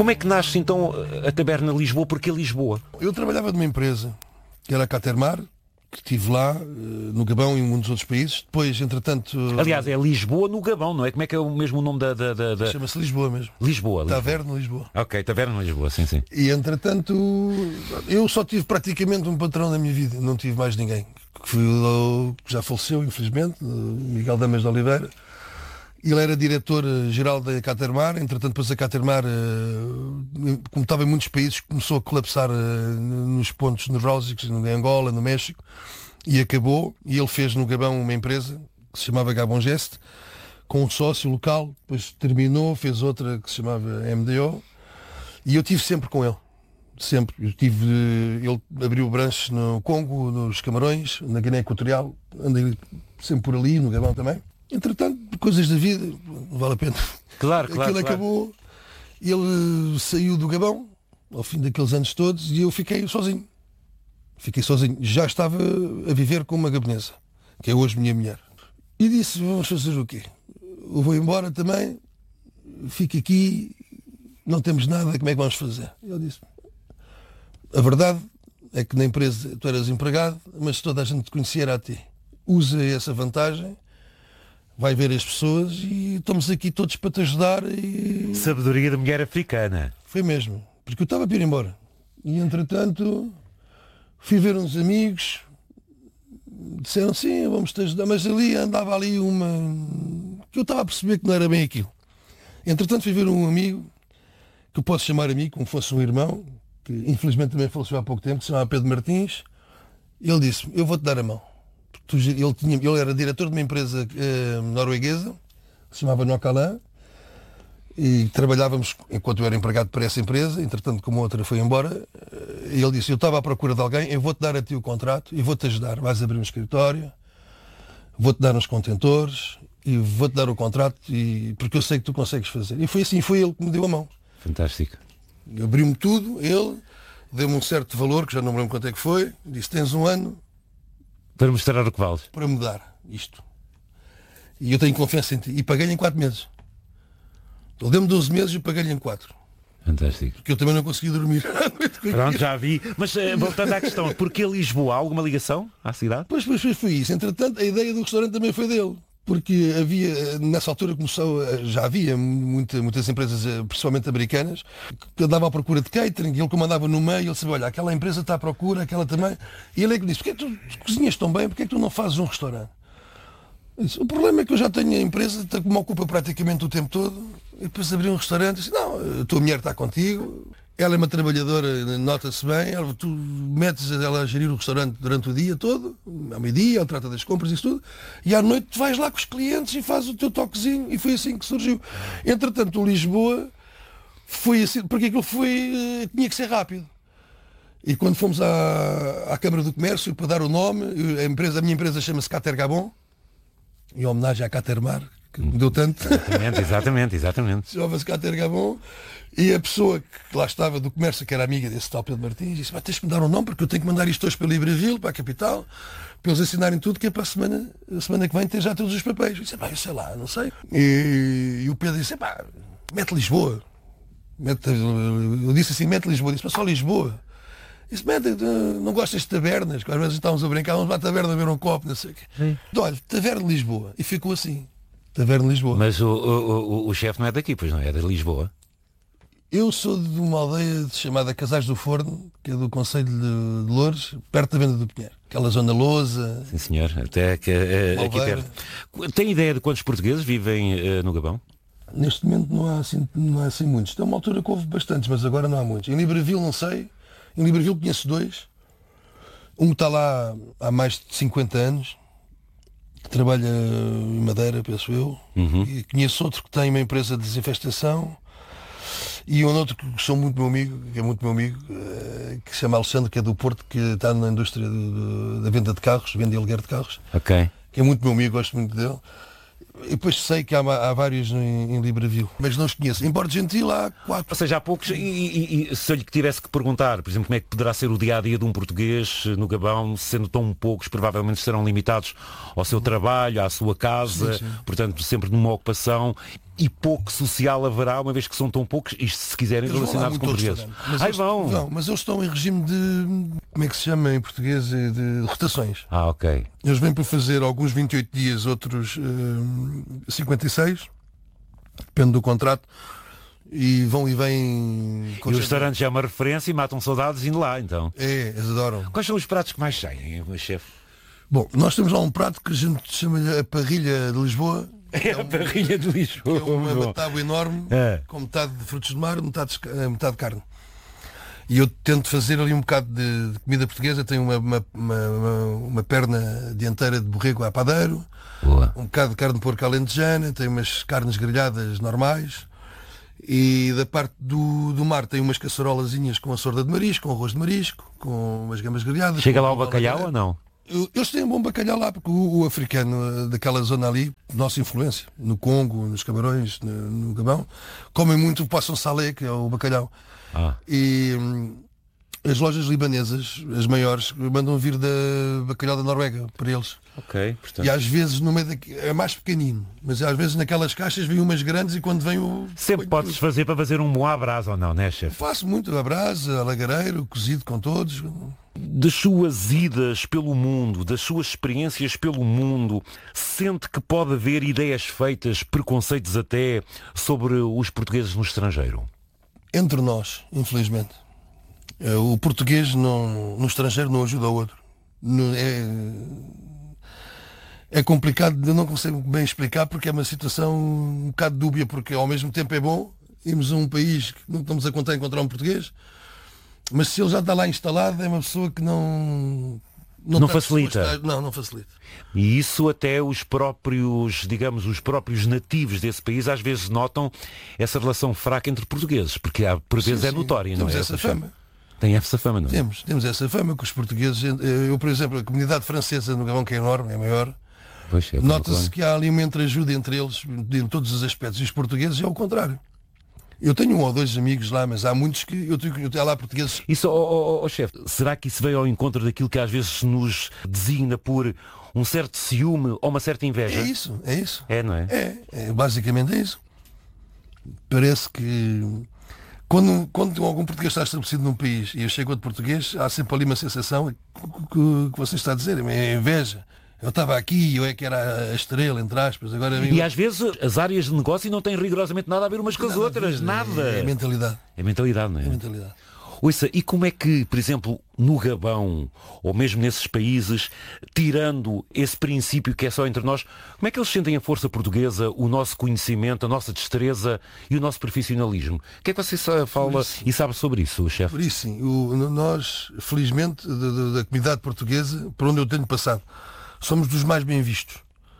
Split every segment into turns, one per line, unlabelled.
Como é que nasce então a Taberna Lisboa? Porquê Lisboa?
Eu trabalhava numa empresa que era a Catermar, que estive lá, no Gabão e em muitos outros países. Depois, entretanto...
Aliás, é Lisboa no Gabão, não é? Como é que é o mesmo nome da...
Chama-se Lisboa mesmo.
Lisboa.
Taverna Lisboa.
Ok, Taverna Lisboa, sim, sim.
E, entretanto, eu só tive praticamente um patrão na minha vida. Não tive mais ninguém. Que já faleceu, infelizmente, Miguel Damas de Oliveira. Ele era diretor-geral da Catermar. Entretanto, depois a Catermar, como estava em muitos países, começou a colapsar nos pontos nevrálgicos, em Angola, no México, e acabou. E ele fez no Gabão uma empresa que se chamava Gabon Geste, com um sócio local. Depois terminou, fez outra que se chamava MDO. E eu estive sempre com ele. Sempre. Ele abriu branches no Congo, nos Camarões, na Guiné Equatorial. Andei sempre por ali, no Gabão também. Entretanto, coisas da vida, não vale a pena.
Claro.
Aquilo acabou, ele saiu do Gabão, ao fim daqueles anos todos, e eu fiquei sozinho. Já estava a viver com uma gabonesa, que é hoje minha mulher. E disse, vamos fazer o quê? Eu vou embora também, fico aqui, não temos nada, como é que vamos fazer? Eu disse, a verdade é que na empresa tu eras empregado, mas toda a gente te conhecia era a ti. Usa essa vantagem, vai ver as pessoas e estamos aqui todos para te ajudar. E...
Sabedoria da mulher africana.
Foi mesmo, porque eu estava para ir embora. E entretanto fui ver uns amigos, disseram sim, vamos te ajudar, mas andava ali uma que eu estava a perceber que não era bem aquilo. Entretanto fui ver um amigo que eu posso chamar amigo, como fosse um irmão, que infelizmente também faleceu há pouco tempo, que se chamava Pedro Martins. Ele disse, eu vou-te dar a mão. Ele era diretor de uma empresa norueguesa, que se chamava Nocalan, e trabalhávamos enquanto eu era empregado para essa empresa. Entretanto, como a outra foi embora, ele disse, eu estava à procura de alguém, eu vou-te dar a ti o contrato e vou-te ajudar. Vais abrir um escritório, vou-te dar uns contentores e vou-te dar o contrato, porque eu sei que tu consegues fazer. E foi assim, foi ele que me deu a mão.
Fantástico.
Abriu-me tudo, ele deu-me um certo valor, que já não me lembro quanto é que foi, disse, tens um ano
para mostrar o que vales.
Para mudar isto. E eu tenho confiança em ti. E paguei-lhe em 4 meses. Ele deu-me 12 meses e eu paguei-lhe em 4.
Fantástico.
Porque eu também não consegui dormir.
Pronto, já vi. Mas voltando à questão, porquê Lisboa? Há alguma ligação à cidade?
Pois foi isso. Entretanto, a ideia do restaurante também foi dele. Porque havia, nessa altura já havia muitas empresas, principalmente americanas, que andavam à procura de catering, e ele comandava no meio, ele sabia, olha, aquela empresa está à procura, aquela também. E ele é que disse, porque é que tu cozinhas tão bem, porque é que tu não fazes um restaurante? Disse, o problema é que eu já tenho a empresa que me ocupa praticamente o tempo todo, e depois abri um restaurante e disse, não, a tua mulher está contigo, ela é uma trabalhadora, nota-se bem, tu metes ela a gerir o restaurante durante o dia todo, ao meio-dia, ela trata das compras e isso tudo, e à noite tu vais lá com os clientes e fazes o teu toquezinho, e foi assim que surgiu. Entretanto, o Lisboa foi assim, porque aquilo tinha que ser rápido. E quando fomos à Câmara do Comércio para dar o nome, a minha empresa chama-se Cater Gabon, em homenagem à Catermar, que me deu tanto.
Exatamente.
Chamava-se Cater Gabon. E a pessoa que lá estava do comércio, que era amiga desse tal Pedro Martins, disse, tens que me dar um nome, porque eu tenho que mandar isto hoje para Libreville, para a capital, para eles assinarem tudo, que é para a semana que vem ter já todos os papéis. Eu disse, eu sei lá, não sei. E o Pedro disse, mete Lisboa. Eu disse assim, mete Lisboa. Disse, mas só Lisboa. Disse, não gostas de tabernas? Que às vezes estávamos a brincar, vamos para a taberna ver um copo, não sei o quê. Então, olha, Taverna de Lisboa. E ficou assim, Taverna de Lisboa.
Mas o chefe não é daqui, pois não é de Lisboa?
Eu sou de uma aldeia chamada Casais do Forno, que é do Concelho de Loures, perto da Venda do Pinheiro. Aquela zona Lousa.
Sim, senhor. Até aqui perto. Tem ideia de quantos portugueses vivem no Gabão?
Neste momento não há assim muitos. Tem uma altura que houve bastantes, mas agora não há muitos. Em Libreville não sei. Em Libreville conheço 2. Um está lá há mais de 50 anos, que trabalha em Madeira, penso eu. E conheço outro que tem uma empresa de desinfestação. E um outro que sou muito meu amigo, que se chama Alexandre, que é do Porto, que está na indústria da venda de carros, venda e aluguer de carros.
Ok.
Que é muito meu amigo, gosto muito dele. E depois sei que há vários em Libreville, mas não os conheço. Em Bordo Gentil há 4.
Ou seja, há poucos, e se eu lhe tivesse que perguntar, por exemplo, como é que poderá ser o dia-a-dia de um português no Gabão, sendo tão poucos, provavelmente serão limitados ao seu trabalho, à sua casa,
sim.
portanto, sempre numa ocupação. e pouco social haverá, uma vez que são tão poucos, isto se quiserem relacionados com portugueses.
Mas eles estão em regime de, como é que se chama em português, de rotações.
Ok.
Eles vêm para fazer alguns 28 dias, outros 56, depende do contrato, e vão e vêm...
E os restaurantes é uma referência e matam saudades indo lá, então.
É, eles adoram.
Quais são os pratos que mais saem, chefe?
Bom, nós temos lá um prato que a gente chama a parrilha de Lisboa.
É a parrilha de Lisboa.
É uma batágua enorme, com metade de frutos de mar, metade de carne. E eu tento fazer ali um bocado de comida portuguesa. Tenho uma perna dianteira de borrego a padeiro, um bocado de carne de porco alentejana, tenho umas carnes grelhadas normais. E da parte do mar tem umas caçarolazinhas com a sorda de marisco, com arroz de marisco, com umas gambas grelhadas.
Chega lá o bacalhau ou não?
Eles têm um bom bacalhau lá, porque o africano daquela zona ali, nossa influência, no Congo, nos Camarões, no Gabão, comem muito o poisson salé, que é o bacalhau. E as lojas libanesas, as maiores, mandam vir da bacalhau da Noruega para eles.
Ok, portanto...
E às vezes no meio é mais pequenino, mas às vezes naquelas caixas vêm umas grandes e quando vem o...
Sempre podes fazer para fazer um moá à brasa ou não, né, chefe?
Faço muito à brasa, a lagareiro, cozido com todos.
Das suas idas pelo mundo, das suas experiências pelo mundo, sente que pode haver ideias feitas, preconceitos até, sobre os portugueses no estrangeiro? Entre
nós, infelizmente. O português no estrangeiro não ajuda o outro. É complicado, eu não consigo bem explicar, porque é uma situação um bocado dúbia, porque ao mesmo tempo é bom irmos a um país que não estamos a contar encontrar um português, mas se ele já está lá instalado, é uma pessoa que não
facilita.
Não facilita.
E isso até os próprios, digamos, os próprios nativos desse país às vezes notam essa relação fraca entre portugueses, porque por vezes é notória, não é?
Temos essa fama.
Tem essa fama, não é?
Temos essa fama que os portugueses, eu por exemplo, a comunidade francesa no Gabão, que é enorme, é maior, nota-se que há ali uma entreajuda entre eles em todos os aspectos, e os portugueses é o contrário. Eu tenho 1 ou 2 amigos lá, mas há muitos que eu tenho lá portugueses.
Isso, chefe, será que isso veio ao encontro daquilo que às vezes nos designa por um certo ciúme ou uma certa inveja?
É isso.
É, não é?
Basicamente é isso. Parece que quando algum português está estabelecido num país e eu chego outro português, há sempre ali uma sensação que você está a dizer, é inveja. Eu estava aqui, eu é que era a estrela, entre aspas. Agora
E às vezes as áreas de negócio não têm rigorosamente nada a ver umas com as outras. Nada.
É mentalidade.
É mentalidade, não é?
É mentalidade.
Ouça, e como é que, por exemplo, no Gabão, ou mesmo nesses países, tirando esse princípio que é só entre nós, como é que eles sentem a força portuguesa, o nosso conhecimento, a nossa destreza e o nosso profissionalismo? O que é que você fala e sabe sobre isso, chefe?
Por isso, sim. Nós, felizmente, da comunidade portuguesa, por onde eu tenho passado, somos dos mais bem vistos,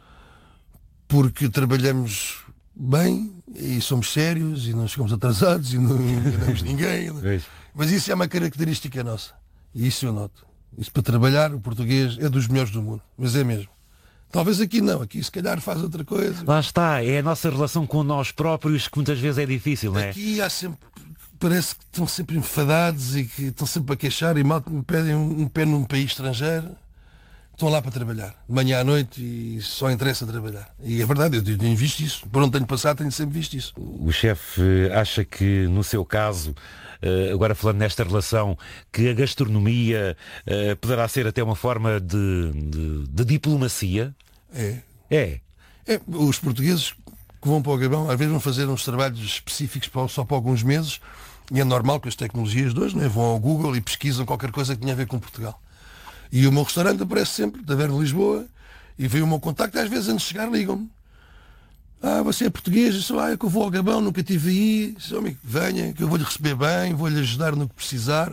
porque trabalhamos bem e somos sérios e não chegamos atrasados e não enganamos ninguém. Mas isso é uma característica nossa, e isso eu noto. Isso para trabalhar, o português é dos melhores do mundo, mas é mesmo. Talvez aqui não, aqui se calhar faz outra coisa.
Lá está, é a nossa relação com nós próprios que muitas vezes é difícil, não é?
Aqui há sempre, parece que estão sempre enfadados e que estão sempre a queixar e mal me pedem um pé num país estrangeiro. Estão lá para trabalhar, de manhã à noite, e só interessa trabalhar. E é verdade, eu tenho visto isso. Por onde tenho passado, tenho sempre visto isso.
O chefe acha que, no seu caso, agora falando nesta relação, que a gastronomia poderá ser até uma forma de diplomacia? É.
Os portugueses que vão para o Gabão, às vezes vão fazer uns trabalhos específicos só para alguns meses, e é normal que as tecnologias de hoje, não é? Vão ao Google e pesquisam qualquer coisa que tenha a ver com Portugal. E o meu restaurante aparece sempre, Taverna Lisboa, e veio o meu contacto, às vezes antes de chegar ligam-me. Você é português? Eu sou, é que eu vou ao Gabão, nunca estive aí. Amigo, venha, que eu vou-lhe receber bem, vou-lhe ajudar no que precisar.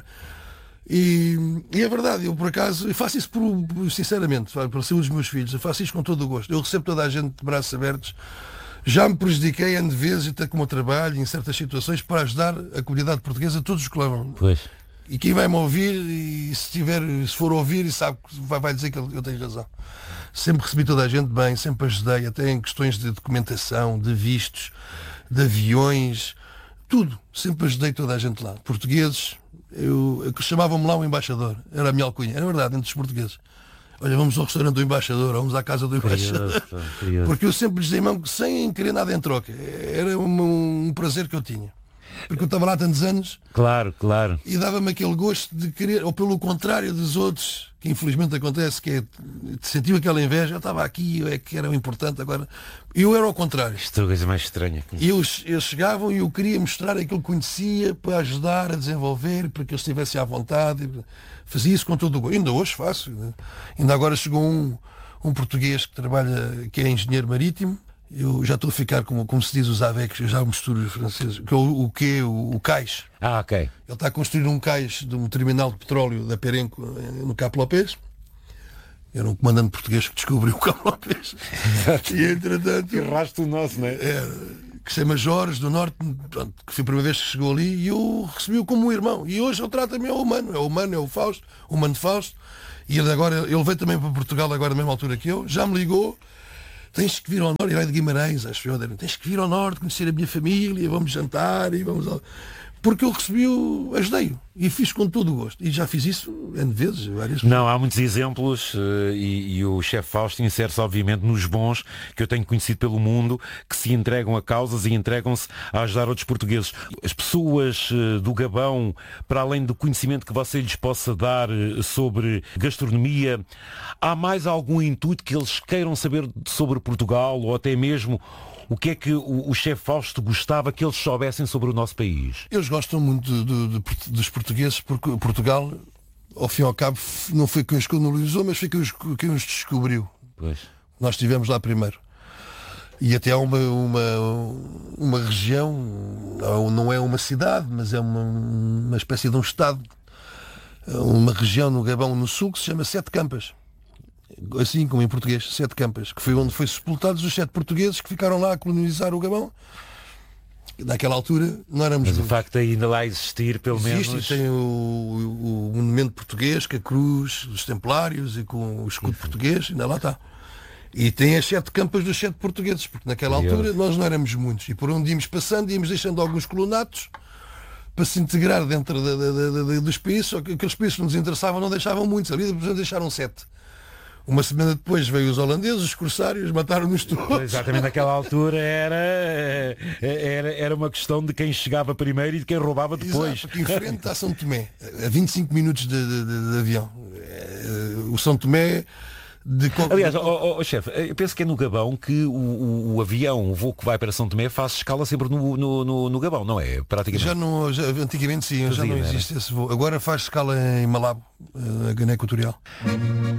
E é verdade, eu por acaso, eu faço isso sinceramente, para a saúde dos meus filhos, eu faço isso com todo o gosto. Eu recebo toda a gente de braços abertos. Já me prejudiquei N vezes, até com o meu trabalho, em certas situações, para ajudar a comunidade portuguesa, todos os que lá vão.
Pois.
E quem vai-me ouvir, e se for ouvir, e sabe que vai dizer que eu tenho razão. Sempre recebi toda a gente bem, sempre ajudei, até em questões de documentação, de vistos, de aviões, tudo. Sempre ajudei toda a gente lá. Portugueses, chamavam-me lá o embaixador, era a minha alcunha, era verdade, entre os portugueses. olha, vamos ao restaurante do embaixador, vamos à casa do embaixador.
Curioso.
Porque eu sempre lhes dei mão sem querer nada em troca. Era um prazer que eu tinha. Porque eu estava lá há tantos anos.
Claro.
E dava-me aquele gosto de querer, ou pelo contrário dos outros, que infelizmente acontece, que é, sentiu aquela inveja, eu estava aqui, eu é que era o importante, agora eu era ao contrário.
Isto é a coisa mais estranha.
Eles chegavam e eu queria mostrar aquilo que conhecia para ajudar a desenvolver, para que eles estivessem à vontade. Fazia isso com todo o gosto. Ainda hoje faço. Né? Ainda agora chegou um português que trabalha, que é engenheiro marítimo. Eu já estou a ficar, como se diz os AVECs, eu já misturo os franceses, que é o cais.
Ok.
Ele está a construir um cais de um terminal de petróleo da Perenco no Capo Lopes. Era um comandante português que descobriu o Capo Lopes. E entretanto...
Que rastro nosso, não é?
Que se chama Jorge do Norte, pronto, que foi a primeira vez que chegou ali e eu recebi-o como um irmão. E hoje ele trata-me ao humano. É o humano, é o Fausto, o Mano Fausto. E ele veio também para Portugal agora na mesma altura que eu. Já me ligou. Tens que vir ao Norte, ele é de Guimarães, acho eu. Tens que vir ao Norte, conhecer a minha família, vamos jantar e vamos ao... Porque eu ajudei-o e fiz com todo o gosto. E já fiz isso N vezes, várias vezes.
Não, há muitos exemplos e o chefe Fausto insere-se obviamente nos bons que eu tenho conhecido pelo mundo, que se entregam a causas e entregam-se a ajudar outros portugueses. As pessoas do Gabão, para além do conhecimento que você lhes possa dar sobre gastronomia, há mais algum intuito que eles queiram saber sobre Portugal ou até mesmo o que é que o chefe Fausto gostava que eles soubessem sobre o nosso país?
Eles gostam muito dos portugueses, porque Portugal, ao fim e ao cabo, não foi quem os colonizou, mas foi quem os descobriu.
Pois.
Nós estivemos lá primeiro. E até há uma região, não é uma cidade, mas é uma espécie de um estado, uma região no Gabão, no sul, que se chama Sete Campas. Assim como em português, Sete Campas, que foi onde foi sepultados os 7 portugueses que ficaram lá a colonizar o Gabão. Naquela altura não éramos...
Mas o facto de ainda lá existir, pelo
Existe,
menos...
tem o monumento português, com a cruz dos Templários e com o escudo português, ainda lá está. E tem as 7 campas dos 7 portugueses, porque naquela altura nós não éramos muitos. E por onde íamos passando, íamos deixando alguns colonatos para se integrar dentro dos países, só que aqueles países que nos interessavam não deixavam muitos, ali deixaram 7. Uma semana depois veio os holandeses, os corsários, mataram-nos todos.
Exatamente, naquela altura era uma questão de quem chegava primeiro e de quem roubava depois.
Exato, porque em frente está São Tomé, a 25 minutos de avião. O São Tomé...
Aliás, chefe, eu penso que é no Gabão que o avião, o voo que vai para São Tomé faz escala sempre no Gabão, não é? Praticamente.
Antigamente sim, já não existe esse voo. Agora faz escala em Malabo, na Guiné Equatorial.